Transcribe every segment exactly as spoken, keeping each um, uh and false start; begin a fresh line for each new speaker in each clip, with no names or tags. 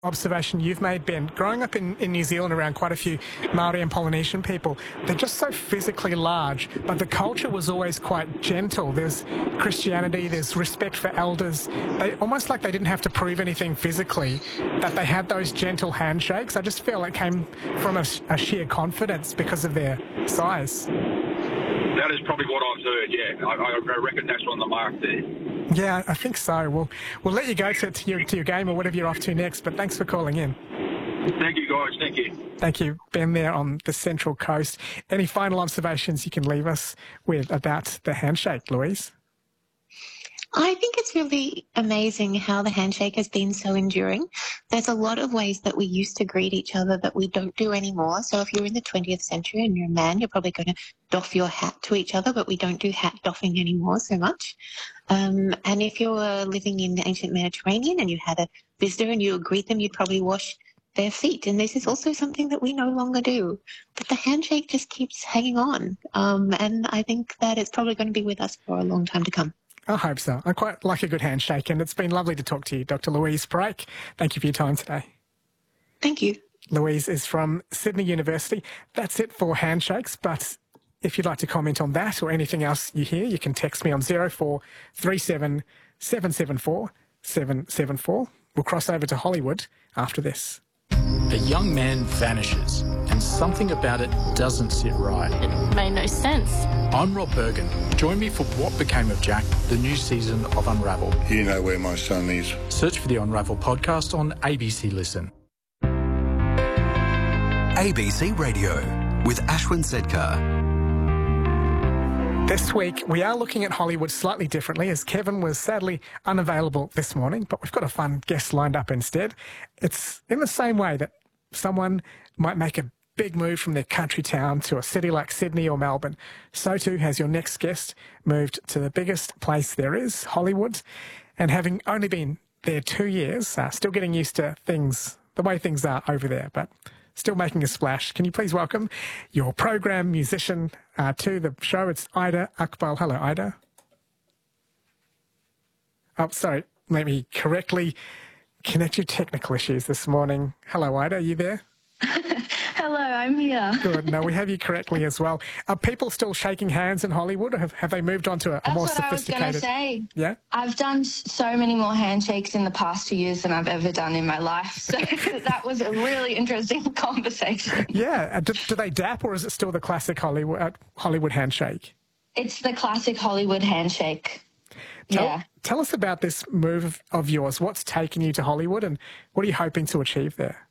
Observation you've made, Ben. Growing up in, in New Zealand around quite a few Māori and Polynesian people, they're just so physically large, but the culture was always quite gentle. There's Christianity, there's respect for elders. They almost like they didn't have to prove anything physically, that they had those gentle handshakes. I just feel it came from a, a sheer confidence because of their size.
That is probably what I've heard, yeah. I, I reckon that's on the mark there.
Yeah, I think so. We'll, we'll let you go to, to, your, to your game or whatever you're off to next, but thanks for calling in.
Thank you, guys. Thank you.
Thank you, Ben, there on the Central Coast. Any final observations you can leave us with about the handshake, Louise?
I think it's really amazing how the handshake has been so enduring. There's a lot of ways that we used to greet each other that we don't do anymore. So if you're in the twentieth century and you're a man, you're probably going to doff your hat to each other, but we don't do hat doffing anymore so much. Um, and if you're living in the ancient Mediterranean and you had a visitor and you greet them, you'd probably wash their feet. And this is also something that we no longer do. But the handshake just keeps hanging on. Um, and I think that it's probably going to be with us for a long time to come.
I hope so. I quite like a good handshake, and it's been lovely to talk to you, Doctor Louise Brake. Thank you for your time today.
Thank you.
Louise is from Sydney University. That's it for handshakes, but if you'd like to comment on that or anything else you hear, you can text me on zero four three seven, seven seven four, seven seven four. We'll cross over to Hollywood after this.
A young man vanishes, and something about it doesn't sit right.
It made no sense.
I'm Rob Bergen. Join me for What Became of Jack, the new season of Unravel.
You know where my son is.
Search for the Unravel podcast on A B C Listen.
A B C Radio with Ashwin Sedkar.
This week, we are looking at Hollywood slightly differently, as Kevin was sadly unavailable this morning, but we've got a fun guest lined up instead. It's in the same way that someone might make a big move from their country town to a city like Sydney or Melbourne. So too has your next guest moved to the biggest place there is, Hollywood, and having only been there two years, uh, still getting used to things, the way things are over there, but still making a splash. Can you please welcome your program musician uh, to the show? It's Ida Akbal. Hello, Ida. Oh, sorry. Let me correctly connect your technical issues this morning. Hello, Ida. Are you there?
Hello, I'm here.
Good. No, we have you correctly as well. Are people still shaking hands in Hollywood, or have, have they moved on to a, a
That's
more
what
sophisticated...
I was going to say.
Yeah?
I've done so many more handshakes in the past two years than I've ever done in my life. So that was a really interesting conversation.
Yeah. Uh, do, do they dap, or is it still the classic Hollywood, uh, Hollywood handshake?
It's the classic Hollywood handshake.
Tell,
yeah.
Tell us about this move of yours. What's taken you to Hollywood, and what are you hoping to achieve there?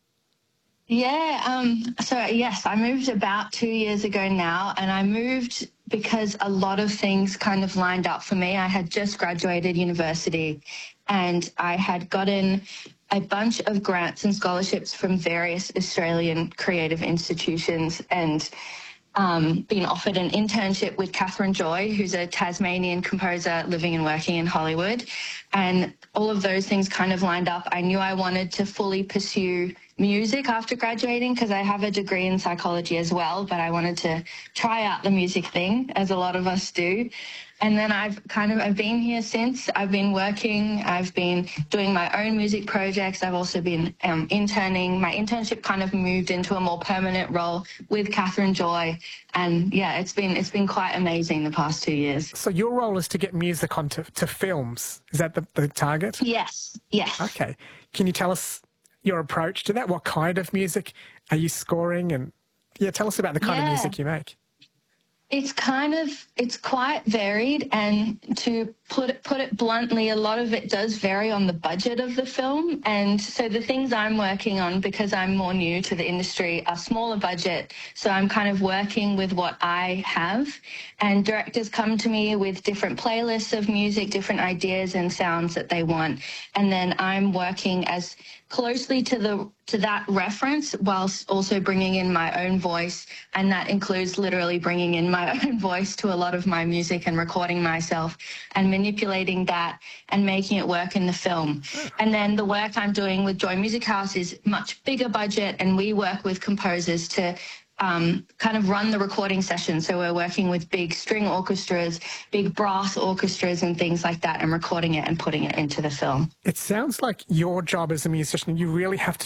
Yeah, um, so yes, I moved about two years ago now, and I moved because a lot of things kind of lined up for me. I had just graduated university, and I had gotten a bunch of grants and scholarships from various Australian creative institutions, and um, been offered an internship with Catherine Joy, who's a Tasmanian composer living and working in Hollywood. And all of those things kind of lined up. I knew I wanted to fully pursue music after graduating because I have a degree in psychology as well, but I wanted to try out the music thing, as a lot of us do. And then I've kind of, I've been here since. I've been working, I've been doing my own music projects. I've also been um, interning. My internship kind of moved into a more permanent role with Catherine Joy. And yeah, it's been, it's been quite amazing the past two years.
So your role is to get music onto to films. Is that the, the target?
Yes, yes.
Okay. Can you tell us your approach to that? What kind of music are you scoring? And yeah, tell us about the kind
yeah.
of music you make.
It's kind of, it's quite varied, and to put it, put it bluntly, a lot of it does vary on the budget of the film. And so the things I'm working on, because I'm more new to the industry, are smaller budget. So I'm kind of working with what I have, and directors come to me with different playlists of music, different ideas and sounds that they want. And then I'm working as closely to the to that reference whilst also bringing in my own voice, and that includes literally bringing in my own voice to a lot of my music and recording myself and manipulating that and making it work in the film. And then the work I'm doing with Joy Music House is much bigger budget, and we work with composers to Um, kind of run the recording session. So we're working with big string orchestras, big brass orchestras and things like that, and recording it and putting it into the film.
It sounds like your job as a musician, you really have to